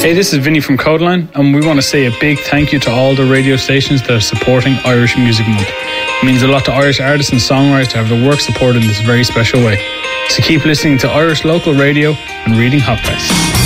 Hey, this is Vinny from Codeline, and we want to say a big thank you to all the radio stations that are supporting Irish Music Month. It means a lot to Irish artists and songwriters to have their work supported in this very special way. So keep listening to Irish local radio and reading Hot Press.